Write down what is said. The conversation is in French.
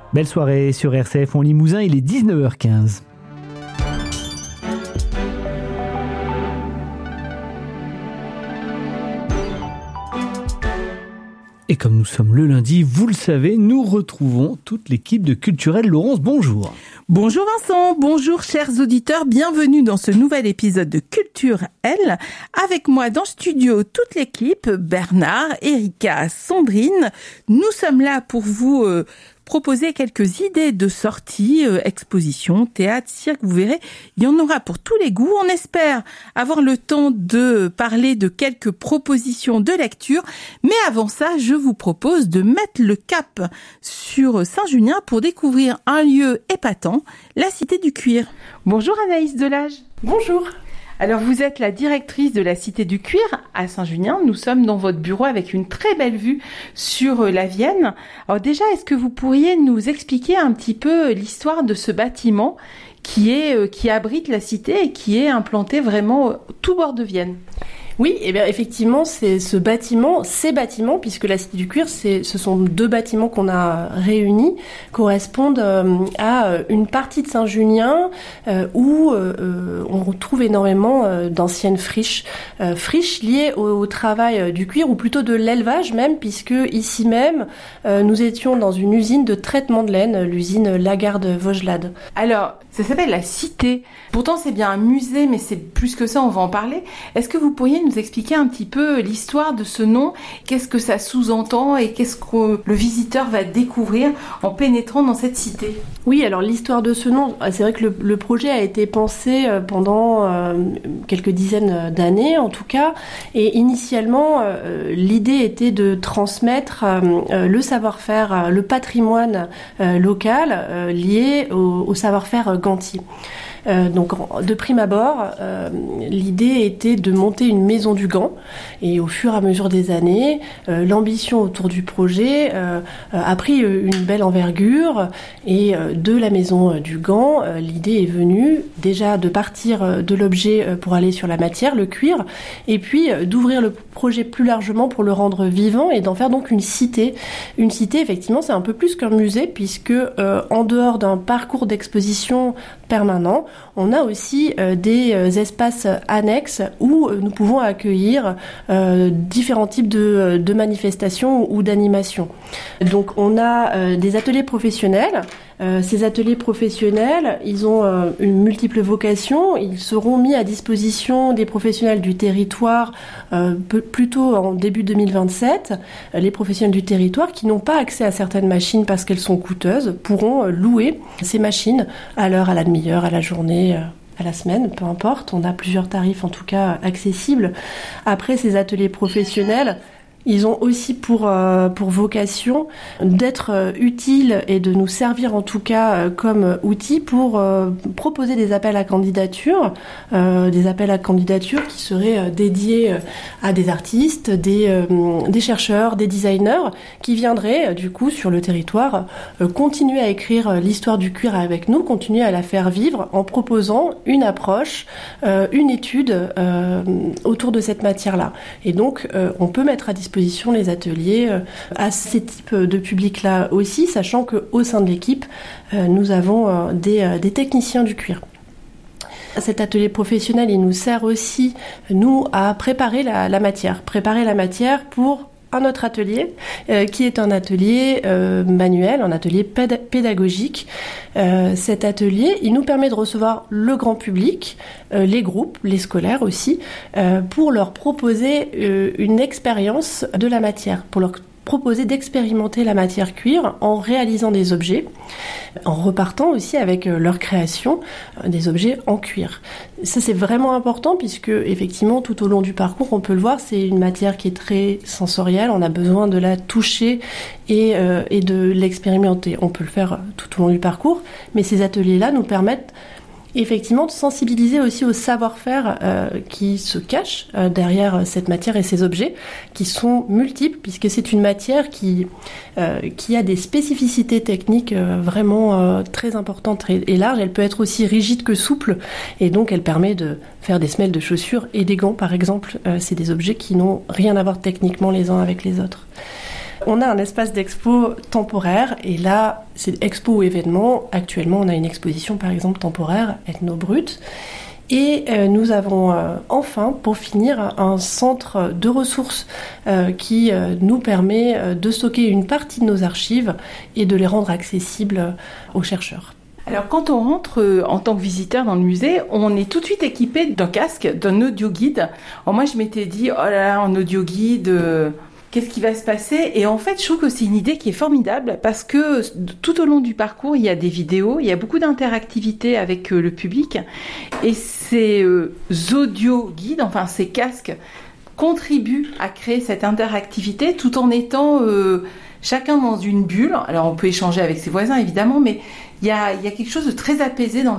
Belle soirée sur RCF en Limousin, il est 19h15. Et comme nous sommes le lundi, vous le savez, nous retrouvons toute l'équipe de Culturel. Laurence, bonjour. Bonjour Vincent, bonjour chers auditeurs, bienvenue dans ce nouvel épisode de Culture L. Avec moi dans le studio, toute l'équipe, Bernard, Erika, Sandrine. Nous sommes là pour vous proposer quelques idées de sorties, expositions, théâtre, cirque, vous verrez, il y en aura pour tous les goûts. On espère avoir le temps de parler de quelques propositions de lecture, mais avant ça, je vous propose de mettre le cap sur Saint-Junien pour découvrir un lieu épatant, la Cité du Cuir. Bonjour Anaïs Delage. Bonjour. Alors vous êtes la directrice de la Cité du Cuir à Saint-Junien. Nous sommes dans votre bureau avec une très belle vue sur la Vienne. Alors déjà, est-ce que vous pourriez nous expliquer un petit peu l'histoire de ce bâtiment qui abrite la cité et qui est implanté vraiment tout bord de Vienne? Oui, et bien effectivement, ces bâtiments, puisque la Cité du Cuir, ce sont deux bâtiments qu'on a réunis, correspondent à une partie de Saint-Junien où on retrouve énormément d'anciennes friches liées au travail du cuir, ou plutôt de l'élevage même, puisque ici même, nous étions dans une usine de traitement de laine, l'usine Lagarde-Vaugelade. Alors, ça s'appelle la Cité. Pourtant, c'est bien un musée, mais c'est plus que ça, on va en parler. Est-ce que vous pourriez nous expliquer un petit peu l'histoire de ce nom? Qu'est-ce que ça sous-entend et qu'est-ce que le visiteur va découvrir en pénétrant dans cette cité? Oui, alors l'histoire de ce nom, c'est vrai que le projet a été pensé pendant quelques dizaines d'années en tout cas, et initialement l'idée était de transmettre le savoir-faire, le patrimoine local lié au savoir-faire gantier. Donc de prime abord, l'idée était de monter une maison du gant, et au fur et à mesure des années, l'ambition autour du projet a pris une belle envergure, et de la maison du gant, l'idée est venue déjà de partir de l'objet pour aller sur la matière, le cuir, et puis d'ouvrir le projet plus largement pour le rendre vivant et d'en faire donc une cité. Une cité, effectivement, c'est un peu plus qu'un musée, puisque en dehors d'un parcours d'exposition permanent, on a aussi des espaces annexes où nous pouvons accueillir différents types de manifestations ou d'animations. Donc on a des ateliers professionnels. Ces ateliers professionnels, ils ont une multiple vocation. Ils seront mis à disposition des professionnels du territoire plutôt en début 2027. Les professionnels du territoire qui n'ont pas accès à certaines machines parce qu'elles sont coûteuses pourront louer ces machines à l'heure, à la demi-heure, à la journée, à la semaine, peu importe. On a plusieurs tarifs en tout cas accessibles. Après, ces ateliers professionnels, ils ont aussi pour vocation d'être utiles et de nous servir en tout cas comme outil pour proposer des appels à candidature qui seraient dédiés à des artistes, des chercheurs, des designers qui viendraient du coup sur le territoire continuer à écrire l'histoire du cuir avec nous, continuer à la faire vivre en proposant une approche, une étude autour de cette matière-là. Et donc on peut mettre à disposition les ateliers à ces types de publics-là aussi, sachant qu'au sein de l'équipe, nous avons des techniciens du cuir. Cet atelier professionnel, il nous sert aussi, nous, à préparer la matière pour un autre atelier, qui est un atelier manuel, un atelier pédagogique. Cet atelier, il nous permet de recevoir le grand public, les groupes, les scolaires aussi, pour leur proposer une expérience de la matière, pour leur proposer d'expérimenter la matière cuir en réalisant des objets, en repartant aussi avec leur création des objets en cuir. Ça, c'est vraiment important puisque, effectivement, tout au long du parcours, on peut le voir, c'est une matière qui est très sensorielle. On a besoin de la toucher et de l'expérimenter. On peut le faire tout au long du parcours, mais ces ateliers-là nous permettent effectivement de sensibiliser aussi au savoir-faire qui se cache derrière cette matière et ces objets qui sont multiples puisque c'est une matière qui a des spécificités techniques vraiment très importantes et larges. Elle peut être aussi rigide que souple et donc elle permet de faire des semelles de chaussures et des gants par exemple. C'est des objets qui n'ont rien à voir techniquement les uns avec les autres. On a un espace d'expo temporaire et là, c'est expo ou événement. Actuellement, on a une exposition par exemple temporaire, Ethno-Brut. Et nous avons enfin, pour finir, un centre de ressources qui nous permet de stocker une partie de nos archives et de les rendre accessibles aux chercheurs. Alors quand on rentre en tant que visiteur dans le musée, on est tout de suite équipé d'un casque, d'un audio guide. Alors moi je m'étais dit, oh là là, un audio guide... Qu'est-ce qui va se passer ? Et en fait, je trouve que c'est une idée qui est formidable parce que tout au long du parcours, il y a des vidéos, il y a beaucoup d'interactivité avec le public. Et ces audio guides, enfin ces casques, contribuent à créer cette interactivité tout en étant chacun dans une bulle. Alors on peut échanger avec ses voisins évidemment, mais il y a quelque chose de très apaisé dans